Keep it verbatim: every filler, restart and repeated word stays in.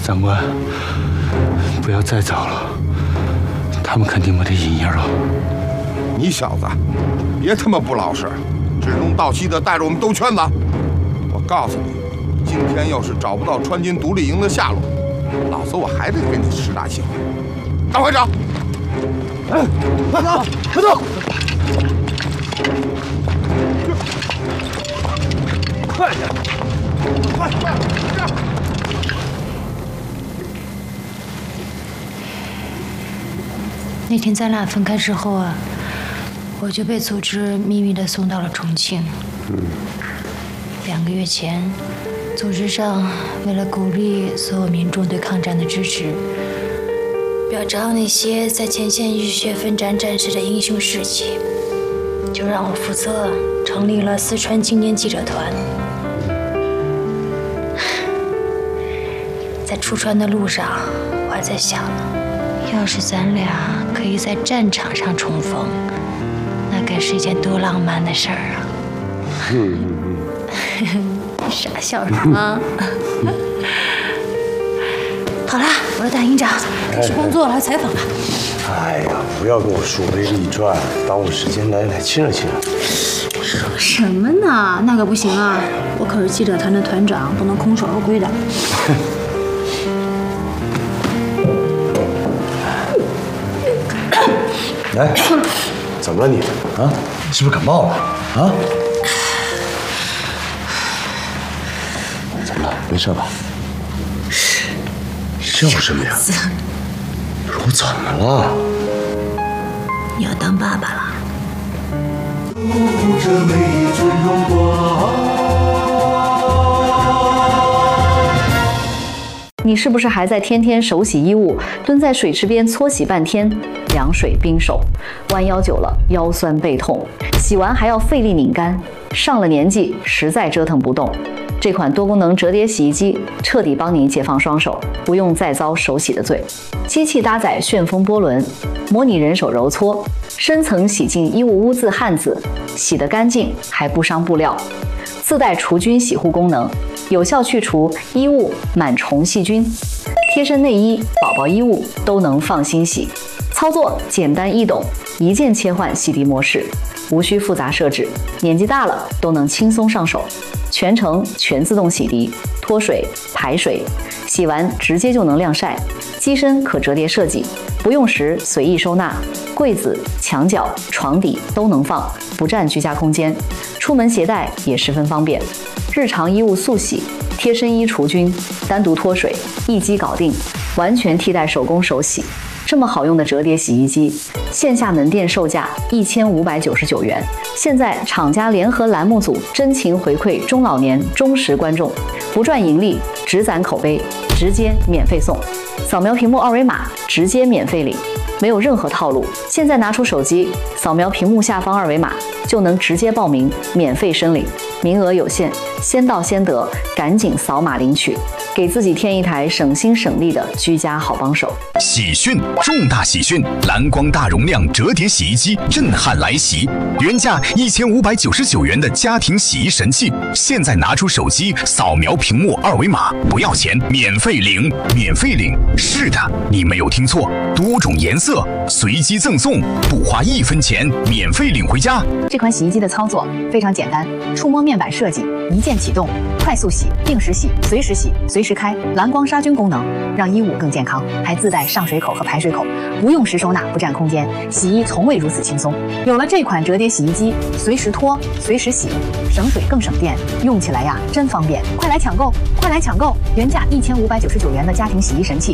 长官，不要再找了，他们肯定没得影影了。 你小子，别他妈不老实，指东道西的带着我们兜圈子。我告诉你，今天要是找不到川军独立营的下落，老子我还得给你实打细会。赶快找！哎，快走，快走！快点！快快快！ 那天咱俩分开之后啊，我就被组织秘密的送到了重庆。嗯。两个月前，组织上为了鼓励所有民众对抗战的支持，表彰那些在前线浴血奋战战士的英雄事迹，就让我负责成立了四川青年记者团。在出川的路上，我还在想呢。 要是咱俩可以在战场上重逢，那该是一件多浪漫的事儿啊！嗯嗯傻笑什么？好啦，我是大营长，开始工作了，采访吧。 哎呀，不要跟我书归立传，耽误时间，来来亲热亲热。 说什么呢？那可不行啊！我可是记者团的团长，不能空手而归的。 哎，怎么了你？啊，是不是感冒了？啊？怎么了？没事吧？笑什么呀？我怎么了？ 你要当爸爸了？ 这美丽尊荣光。 你是不是还在天天手洗衣物，蹲在水池边搓洗半天，凉水冰手，弯腰久了腰酸背痛，洗完还要费力拧干，上了年纪实在折腾不动。这款多功能折叠洗衣机彻底帮你解放双手，不用再遭手洗的罪。机器搭载旋风波轮，模拟人手揉搓，深层洗净衣物污渍汗渍，洗得干净还不伤布料。自带除菌洗护功能。 有效去除衣物螨虫细菌，贴身内衣、宝宝衣物都能放心洗。操作简单易懂，一键切换洗涤模式，无需复杂设置，年纪大了都能轻松上手。全程全自动洗涤，脱水、排水，洗完直接就能晾晒。机身可折叠设计，不用时随意收纳，柜子、墙角、床底都能放，不占居家空间。出门携带也十分方便。 日常衣物速洗，贴身衣除菌，单独脱水，一机搞定，完全替代手工手洗。这么好用的折叠洗衣机，线下门店售价一千五百九十九元，现在厂家联合栏目组真情回馈中老年忠实观众，不赚盈利，只攒口碑，直接免费送。扫描屏幕二维码，直接免费领。 没有任何套路，现在拿出手机，扫描屏幕下方二维码，就能直接报名，免费申领，名额有限，先到先得，赶紧扫码领取，给自己添一台省心省力的居家好帮手。 喜讯，重大喜讯！蓝光大容量折叠洗衣机震撼来袭，原价一千五百九十九元的家庭洗衣神器，现在拿出手机，扫描屏幕二维码，不要钱，免费领，免费领。是的，你没有听错，多种颜色。 随机赠送，不花一分钱，免费领回家。 这款洗衣机的操作非常简单，触摸面板设计，一键启动，快速洗、定时洗、随时洗、随时开，蓝光杀菌功能，让衣物更健康，还自带上水口和排水口，不用时收纳，不占空间，洗衣从未如此轻松。有了这款折叠洗衣机，随时脱，随时洗，省水更省电，用起来呀真方便。快来抢购，快来抢购！原价一千五百九十九元的家庭洗衣神器，